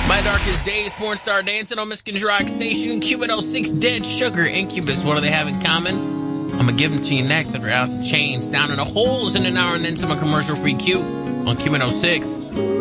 My Darkest Days, Porn Star Dancing on Miskin's Rock Station, Q106, Dead Sugar, Incubus. What do they have in common? I'm going to give them to you next after Alice in Chains. Down in the Holes in an hour and then some commercial-free Q on Q106.